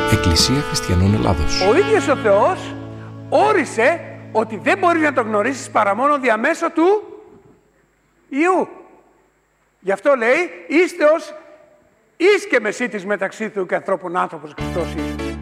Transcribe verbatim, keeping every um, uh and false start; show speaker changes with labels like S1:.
S1: Εκκλησία Χριστιανών Ελλάδος.
S2: Ο ίδιος ο Θεός όρισε ότι δεν μπορείς να τον γνωρίσεις παρά μόνο διαμέσω του Υιού. Γι' αυτό λέει, είστε ως εις και μεσίτης μεταξύ Θεού και ανθρώπων άνθρωπος Χριστός Ιησούς.